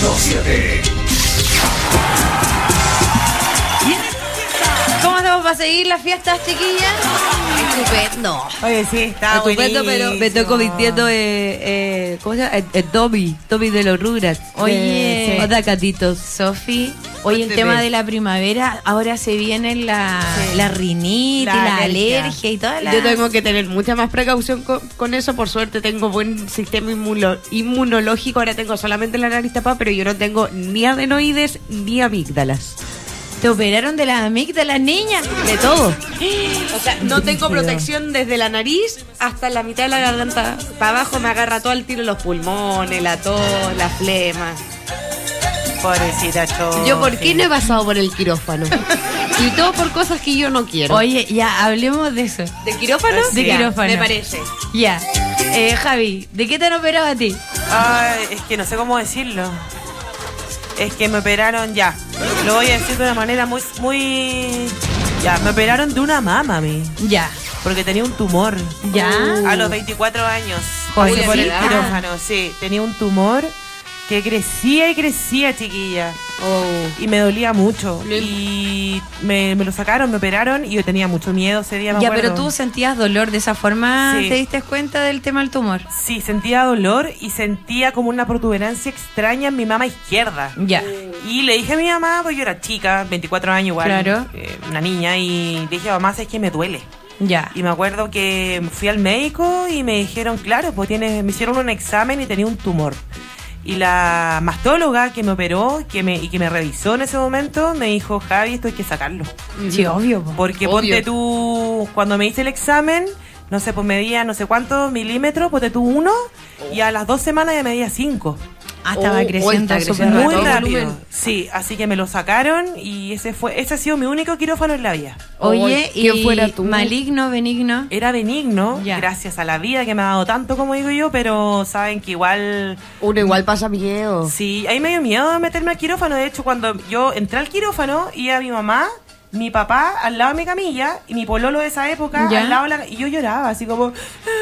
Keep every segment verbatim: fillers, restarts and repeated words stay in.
siete. ¿Cómo hacemos para seguir las fiestas, chiquillas? Estupendo. Oye, sí, está Estupendo, buenísimo. pero me estoy convirtiendo eh, eh, ¿cómo se llama? En, en Tommy, Tommy de los Rugrats. Oye, Sí. otra catitos. Sofi, oye, el Cuénteme. tema de la primavera, ahora se viene la, Sí. la rinitis, la, La alergia. alergia y toda la... Yo tengo que tener mucha más precaución con, con eso. Por suerte tengo buen sistema inmuno- inmunológico. Ahora tengo solamente la nariz tapada, pero yo no tengo ni adenoides ni amígdalas. ¿Te operaron de las amígdalas, niña? De todo. O sea, no tengo protección desde la nariz hasta la mitad de la garganta. Para abajo me agarra todo el tiro los pulmones, la tos, la flema. Pobrecita Cho. Yo, ¿por qué no he pasado por el quirófano? Y todo por cosas que yo no quiero. Oye, ya, hablemos de eso. ¿De quirófano? De Ya, quirófano. me parece. Ya. Eh, Javi, ¿de qué te han operado a ti? Ay, es que no sé cómo decirlo. Es que me operaron ya. Lo voy a decir de una manera muy, muy... Ya, me operaron de una mama a mí. Ya. Porque tenía un tumor. Ya. A los veinticuatro años. Joder, Pasé por el ¿sí? quirófano, sí. Tenía un tumor que crecía y crecía, chiquilla. Oh. Y me dolía mucho. Lo- Y me, me lo sacaron, me operaron y yo tenía mucho miedo ese día, me Ya, acuerdo. pero tú sentías dolor de esa forma, Sí. ¿te diste cuenta del tema del tumor? Sí, sentía dolor y sentía como una protuberancia extraña en mi mama izquierda. Ya. Y le dije a mi mamá, pues yo era chica, veinticuatro años igual, Claro. eh, una niña, y le dije, mamá, es que me duele. Ya. Y me acuerdo que fui al médico y me dijeron, claro, pues tienes, me hicieron un examen y tenía un tumor. Y la mastóloga que me operó que me, y que me revisó en ese momento me dijo, Javi, esto hay que sacarlo. Sí, obvio. po. Porque Obvio. ponte tú, cuando me hice el examen, no sé, pues medía no sé cuántos milímetros, ponte tú uno, y a las dos semanas ya medía cinco. Ah, estaba Oh, creciendo oh, está súper creciendo Muy todo rápido. rápido. volumen. Sí, así que me lo sacaron y ese fue, ese ha sido mi único quirófano en la vida. Oye, ¿quién y fuera tú? maligno, benigno. Era benigno, Ya. gracias a la vida que me ha dado tanto como digo yo, pero saben que igual, Uno igual pasa miedo. sí, ahí me dio miedo meterme al quirófano. De hecho, cuando yo entré al quirófano, iba mi mamá, mi papá al lado de mi camilla y mi pololo de esa época Ya. al lado de la, y yo lloraba así como...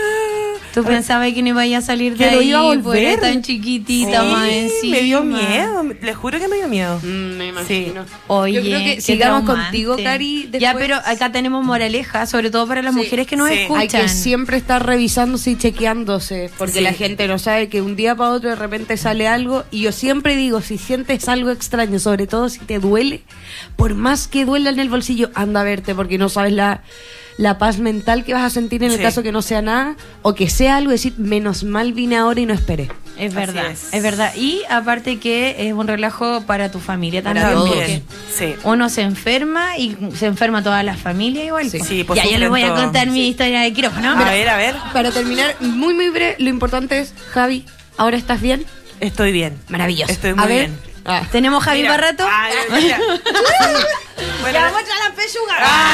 ¿Tú pensabas que no iba a salir de Que lo ahí? iba a pues volver. era tan chiquitita, Sí, más encima. me dio miedo, les juro que me dio miedo. Mm, me imagino. Oye, Yo creo que qué sigamos traumante. contigo, Cari. Después. Ya, pero acá tenemos moraleja, sobre todo para las Sí, mujeres que nos sí. escuchan. Hay que siempre estar revisándose y chequeándose, porque Sí. la gente no sabe que un día para otro de repente sale algo. Y yo siempre digo, si sientes algo extraño, sobre todo si te duele, por más que duela en el bolsillo, anda a verte, porque no sabes la, la paz mental que vas a sentir en el Sí. caso que no sea nada, o que sea algo, decir, menos mal vine ahora y no esperé. Es verdad, Así es. es. verdad. Y aparte que es un relajo para tu familia también. Para todos. porque Sí. uno se enferma y se enferma toda la familia igual. Sí. pues. Sí, pues ya, yo les sufren voy a todos. contar mi historia de quirófano. A ver, a ver, Para terminar, muy muy breve, lo importante es, Javi, ¿ahora estás bien? estoy bien. Maravilloso. Estoy muy A ver. bien. Ah. ¿Tenemos Javi Mira, Barrato? ay, mira. Bueno, la pechuga.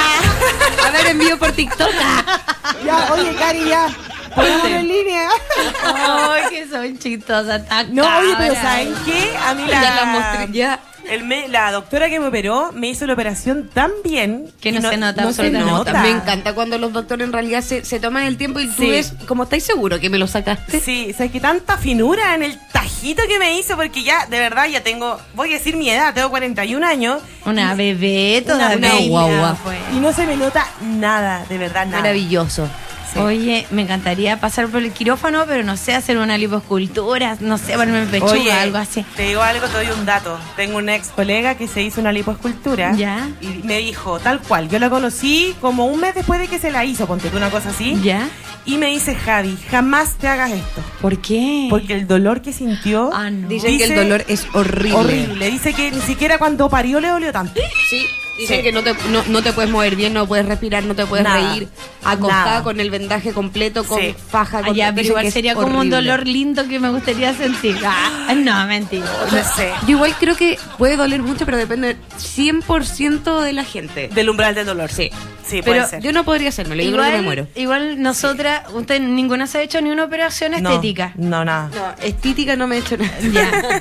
A ver, envío por TikTok. ya, oye, Cari, ya. Pongámonos en línea. Ay, que son chistosas. tan No, oye, pero cabras. ¿saben qué? A mí la... Ya la mostré, ya. El me- la doctora que me operó me hizo la operación tan bien Que no se nota no se absolutamente. nota. Me encanta cuando los doctores en realidad se, se toman el tiempo y tú Sí. ves, como estáis seguro que me lo sacaste. Sí, o sea, que tanta finura en el tajito que me hizo, porque ya, de verdad, ya tengo, voy a decir mi edad, tengo cuarenta y un años. Una bebé Una todavía. baby, guagua. pues. Y no se me nota nada, de verdad, nada. Maravilloso. Sí. Oye, me encantaría pasar por el quirófano, pero no sé, hacer una lipoescultura, no sé, ponerme en pechuga, Oye, algo así. te digo algo, te doy un dato. Tengo una ex colega que se hizo una lipoescultura. Ya. Y me dijo, tal cual, yo la conocí como un mes después de que se la hizo, ponte tú una cosa así. ¿Ya? Y me dice, Javi, jamás te hagas esto. ¿Por qué? Porque el dolor que sintió... Ah, no. Dicen que el Dice- dolor es horrible. Horrible. Dice que ni siquiera cuando parió le dolió tanto. Sí, dicen Sí. que no te, no, no te puedes mover bien, no puedes respirar, no te puedes Nada. reír. Acostada Nada. con el vendaje completo, con Sí. faja. Ah, Con, ya, pero dicen igual que es sería como un horrible. dolor lindo que me gustaría sentir. Ah, no, mentira. No sé. Yo igual creo que puede doler mucho, pero depende cien por ciento de la gente. Del umbral del dolor. Sí. Sí, puede Pero ser. yo no podría hacérmelo, yo creo que me muero. igual nosotras, usted ninguna se ha hecho ni una operación No, estética. No, nada. No, estética no me he hecho nada. Ya.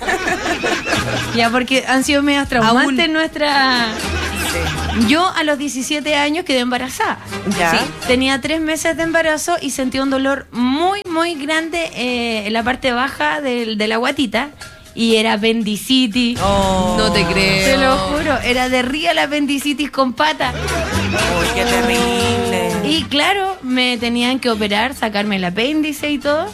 Ya, porque han sido medias traumantes Aún. nuestra. Sí. Yo a los diecisiete años quedé embarazada. Ya. Sí, tenía tres meses de embarazo y sentí un dolor muy, muy grande eh, en la parte baja del- de la guatita. y era apendicitis. Oh. No te creo. Te lo juro, era de real apendicitis con pata. Uy, qué terrible. Y claro, me tenían que operar, sacarme el apéndice y todo.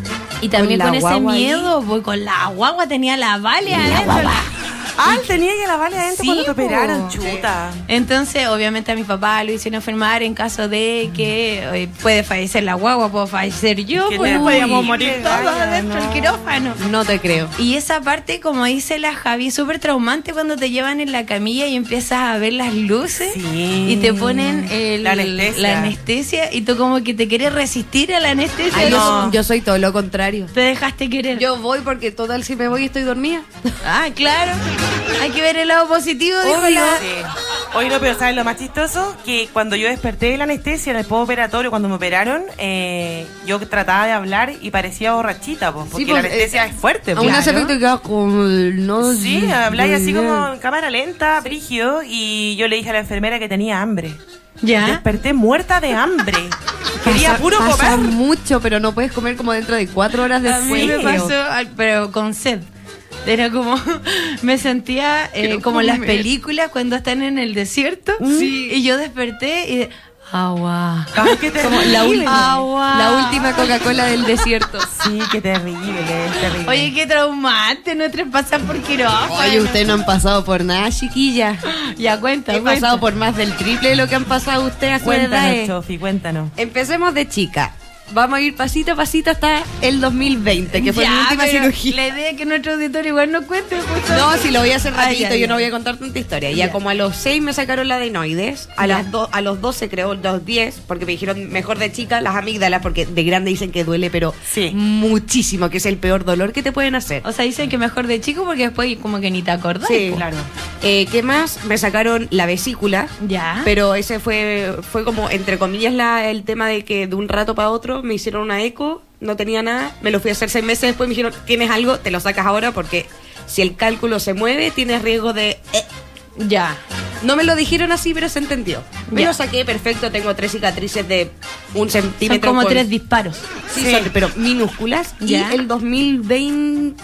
Y también Con con, la ese guagua ahí. miedo, voy con la guagua, tenía la vale adentro. Ah, tenía que lavarle adentro Sí, cuando te po. operaron, chuta. Entonces, obviamente a mi papá lo hicieron enfermar en caso de que eh, puede fallecer la guagua, puedo fallecer yo, Que pues te- podíamos Uy, morir qué todos galla, adentro del no. quirófano. No te creo. Y esa parte, como dice la Javi, es súper traumante cuando te llevan en la camilla y empiezas a ver las luces Sí. y te ponen el- La anestesia. la anestesia y tú como que te quieres resistir a la anestesia. Ay, y yo, no. yo soy todo lo contrario. te dejaste querer. Yo voy porque total si me voy estoy dormida. Ah, claro. Hay que ver el lado positivo, dijo Obvio. la... Sí. Oye, no, pero ¿sabes lo más chistoso? Que cuando yo desperté de la anestesia en el postoperatorio, cuando me operaron, eh, yo trataba de hablar y parecía borrachita, pues, porque Sí, pues, la anestesia eh, es fuerte. Aún pues. hace efecto que quedas como el no. Sí, habláis así bien. como en cámara lenta, brígido, y yo le dije a la enfermera que tenía hambre. ¿Ya? Desperté muerta de hambre. Quería Pasa- puro pasa comer. mucho, pero no puedes comer como dentro de cuatro horas A mí después. me pasó, ay, pero con sed. Era como, me sentía eh, Quiero como en las comer. películas cuando están en el desierto. Sí. Y yo desperté y de, agua. Ay, qué Como la, terrible. última, Agua. la última Coca-Cola del desierto. Sí, qué terrible, qué terrible. Oye, qué traumante, nuestros pasan por quirófano. Oye, ustedes no han pasado por nada, chiquilla. Ya cuenta, He cuenta. pasado por más del triple de lo que han pasado ustedes a su cuéntanos, edad. Chofi, cuéntanos. Empecemos de chica. Vamos a ir pasito a pasito hasta el dos mil veinte, que fue Ya, mi última pero cirugía. La idea es que nuestro auditorio igual no cuente. Pues, No, si lo voy a hacer Ay, rapidito, ay, yo no ay. voy a contar tanta historia. Ya, Ya. como a los seis me sacaron la adenoides, a, Ya. las do- a los doce creo, los diez, porque me dijeron mejor de chica las amígdalas, porque de grande dicen que duele, pero Sí. muchísimo, que es el peor dolor que te pueden hacer. O sea, dicen que mejor de chico porque después como que ni te acordás. Sí, po. Claro. Eh, ¿Qué más? Me sacaron la vesícula. Ya. Pero ese fue fue como, entre comillas, la, el tema de que de un rato para otro me hicieron una eco, no tenía nada, me lo fui a hacer seis meses después, me dijeron, tienes algo, te lo sacas ahora porque si el cálculo se mueve, tienes riesgo de... eh. Ya. No me lo dijeron así, pero se entendió. Me Ya. lo saqué perfecto, tengo tres cicatrices de un Son centímetro. como con- tres disparos. Sí, Sí. son- pero minúsculas. Ya. Y el dos mil veintiuno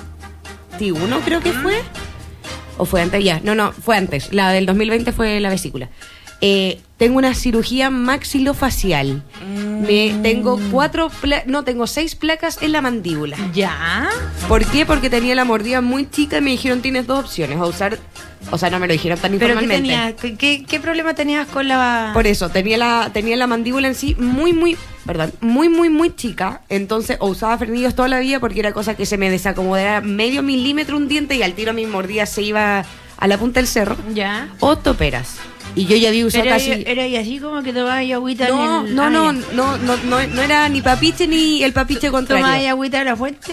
creo que fue. ¿O fue antes? Ya. No, no, fue antes. La del dos mil veinte fue la vesícula. Eh, tengo una cirugía maxilofacial. Me, tengo cuatro, pla- no, tengo seis placas en la mandíbula. Ya. ¿Por qué? Porque tenía la mordida muy chica y me dijeron tienes dos opciones, a usar, o sea, no me lo dijeron tan ¿Pero qué informalmente. tenías? ¿Qué, qué, qué problema tenías con la...? Por eso, tenía la, tenía la mandíbula en sí muy, muy, perdón, muy, muy, muy chica. Entonces, o usaba frenillos toda la vida porque era cosa que se me desacomodara medio milímetro un diente y al tiro mi mordida se iba a la punta del cerro. Ya. O toperas. Y yo ya había usado Era, casi... era y así como que tomabas agüita No, en el... no, ah, no, ya. no, no, no, no era ni papiche ni el papiche ¿Tomabas contrario. agüita de la fuente?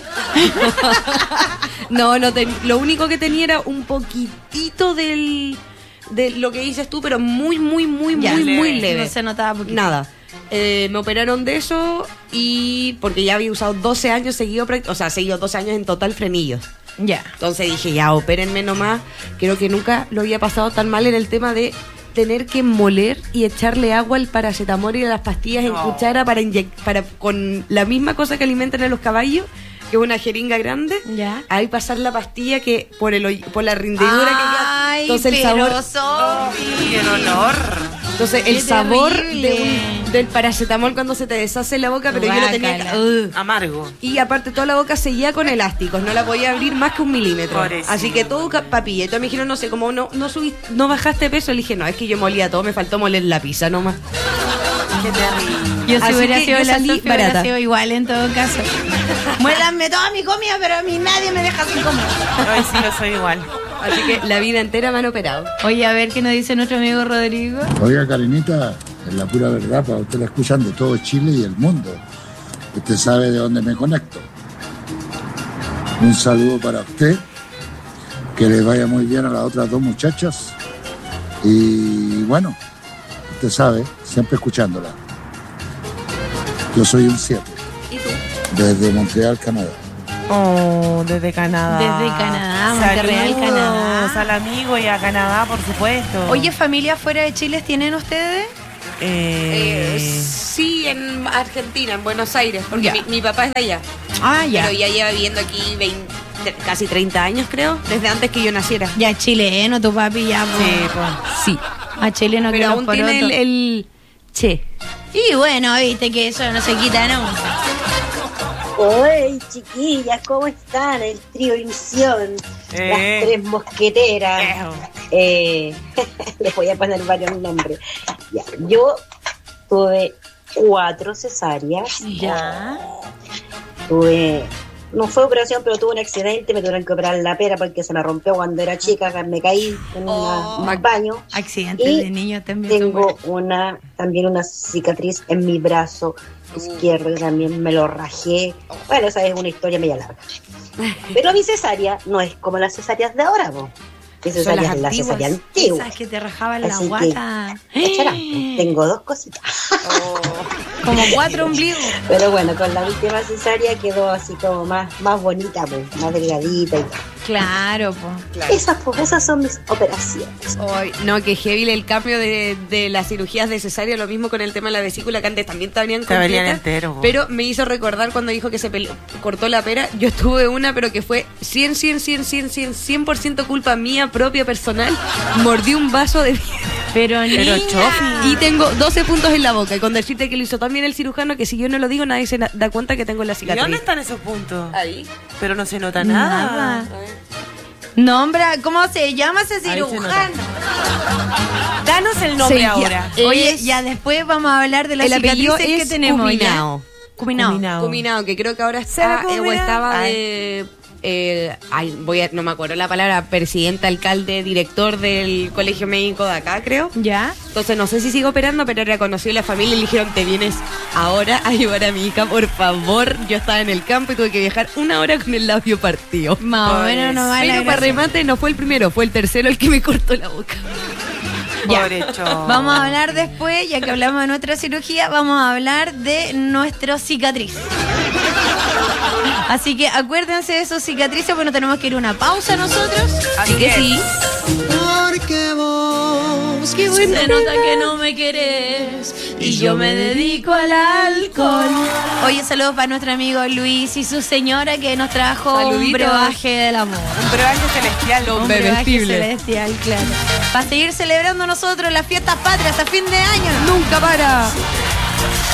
No, no, ten- lo único que tenía era un poquitito del de lo que dices tú, pero muy, muy, muy, Ya, muy, leve. muy leve. No se notaba poquito. Nada. Eh, me operaron de eso y porque ya había usado doce años seguido, práct- o sea, seguido doce años en total frenillos. Ya. Entonces dije, ya, opérenme nomás. Creo que nunca lo había pasado tan mal en el tema de tener que moler y echarle agua al paracetamol y a las pastillas en No. cuchara para inyectar, para con la misma cosa que alimentan a los caballos, que es una jeringa grande. Ya. Ahí pasar la pastilla que por el hoy- por la rindidura que queda. Ay, Entonces el pero sabor, Sofi. ¡Qué dolor! entonces qué el sabor terrible. de un- del paracetamol cuando se te deshace en la boca, pero yo lo tenía que, Guácala. Ugh. Amargo. Y aparte toda la boca seguía con elásticos, no la podía abrir más que un milímetro. Pobrecito. Así que todo ca- papilla. Entonces me dijeron, no sé, como no, no subí, no bajaste peso, le dije, no, es que yo molía todo, me faltó moler la pizza nomás. ¡Qué terrible! Yo si Así hubiera que sido yo la salí Sofi hubiera barata. sido igual en todo caso. Muéranme toda mi comida, pero a mí nadie me deja sin comer. Ay, sí, lo soy igual. Así que la vida entera me han operado. Oye, a ver qué nos dice nuestro amigo Rodrigo. Oiga, Karenita, es la pura verdad, para usted la escuchan de todo Chile y el mundo. Usted sabe de dónde me conecto. Un saludo para usted, que le vaya muy bien a las otras dos muchachas. Y bueno, usted sabe, siempre escuchándola. Yo soy un siete, ¿Y tú? desde Montreal, Canadá. Oh, desde Canadá. Desde Canadá, Monterreal, Saludos Canadá. al amigo y a Canadá, por supuesto. Oye, ¿familia fuera de Chile tienen ustedes? Eh, Eh, sí, en Argentina, en Buenos Aires, porque Ya. mi, mi papá es de allá. Ah, ya. Pero ya lleva viviendo aquí veinte, te- casi treinta años, creo, desde antes que yo naciera. Ya chileno, tu papi, ya. po. Sí, pues. Sí. A chileno que Pero los aún tiene el, porotos. el che. Y bueno, viste que eso no se quita nunca. Oye, chiquillas, ¿cómo están? El trío Ilusión, Eh. las tres mosqueteras. Eso. Eh, les voy a poner varios nombres. Ya, yo tuve cuatro cesáreas. Ya. Tuve, no fue operación, pero tuve un accidente. Me tuvieron que operar la pera porque se me rompió cuando era chica. Me caí en Oh. una- un baño. Accidentes Y de niños también. son Tengo buenos. una, también una cicatriz en mi brazo izquierdo y también me lo rajé. Bueno, esa es una historia media larga. Pero mi cesárea no es como las cesáreas de ahora, po. Mi Son cesárea las es la antiguas. cesárea antigua. Esas que te rajaban la Así que, guata. cacharán, tengo dos cositas. Como cuatro ombligos. Pero bueno, con la última cesárea quedó así como más, más bonita, pues, más delgadita y tal. Claro, pues. Esas, pues, esas son mis operaciones. Ay, no, que heavy el cambio de, de las cirugías de cesárea, lo mismo con el tema de la vesícula, que antes también te venían Te venían completas, entero, po. pero me hizo recordar cuando dijo que se pel- cortó la pera. Yo tuve una, pero que fue cien, cien, cien, cien, cien, cien por ciento culpa mía propia personal. Mordí un vaso de Pero, Pero niña. Chofi. y tengo doce puntos en la boca. Y con decirte que lo hizo también el cirujano, que si yo no lo digo, nadie se na- da cuenta que tengo la ¿Y cicatriz. dónde están esos puntos? Ahí. Pero no se nota nada. Nada. Nombra, ¿cómo se llama ese Ahí se cirujano? Danos el nombre Se lla- ahora. Eh, Oye, Es- ya después vamos a hablar de las El apellido cicatrices que es tenemos. ¿ya? Cuminao. Cuminao. Cuminao. Cuminao, que creo que ahora ¿Será está, eh, o Cuminao? estaba Ay. de... eh, ay, voy a, no me acuerdo la palabra, presidente, alcalde, director del colegio médico de acá, creo. ¿Ya? Entonces no sé si sigo operando, pero reconoció la familia y le dijeron, te vienes ahora a llevar a mi hija, por favor. Yo estaba en el campo y tuve que viajar una hora con el labio partido. Más o menos no va la Pero para gracia. remate no fue el primero, fue el tercero el que me cortó la boca. Ya. Pobre Cho. Vamos a hablar después, ya que hablamos de nuestra cirugía, vamos a hablar de nuestra cicatriz. Así que acuérdense de sus cicatrices, porque no tenemos que ir a una pausa nosotros. Así que es. sí. Porque vos Se nota que no me querés y yo me dedico al alcohol. Oye, saludos para nuestro amigo Luis y su señora que nos trajo un Saluditos. brebaje del amor. Un brebaje celestial. Un hombre. brebaje bebestible. celestial, claro. Para seguir celebrando nosotros las fiestas patrias a fin de año. Nunca para.